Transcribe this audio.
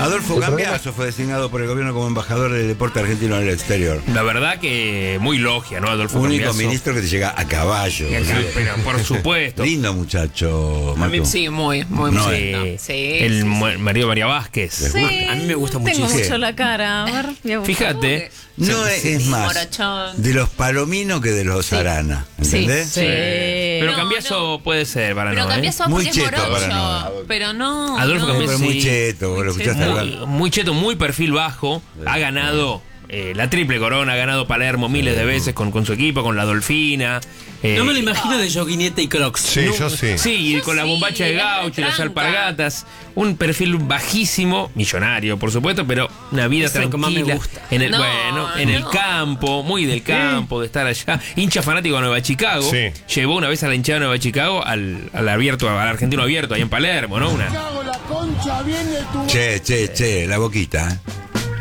Adolfo Cambiaso fue designado por el gobierno como embajador del deporte argentino en el exterior. La verdad que muy logia, ¿no? Adolfo Único Cambiaso. ministro que te llega a caballo. Pero por supuesto. Lindo muchacho, A mí Matu. sí, muy No, lindo. Sí. El marido de María Vázquez. Sí. A mí me gusta Tengo muchísimo. mucho la cara. A ver, voy a buscar. Fíjate. No es más Morochón. de los Palominos que de los Arana. ¿Entendés? Sí. Pero No, Cambiaso puede ser para Pero no, Cambiaso Muy porque es cheto para morocho. no. Pero no. Adolfo no. Cambiaso Pero muy sí. cheto, vos lo escuchaste hablar. Muy cheto, muy perfil bajo. Ha ganado la triple corona, ha ganado Palermo miles de veces con su equipo, con la Dolfina. No me lo imagino de joguinete y crocs. Sí, yo sí. Sí, y con la sí, bombacha de él es gaucho y las retranca. alpargatas. Un perfil bajísimo, millonario, por supuesto, pero una vida Es lo que más me tranquila. gusta. En el, No, en el no. campo, muy del campo, de estar allá. Hincha fanático de Nueva Chicago. Sí. Llevó una vez a la hinchada de Nueva Chicago al abierto, al argentino abierto, ahí en Palermo, ¿no? Che, la boquita, ¿eh?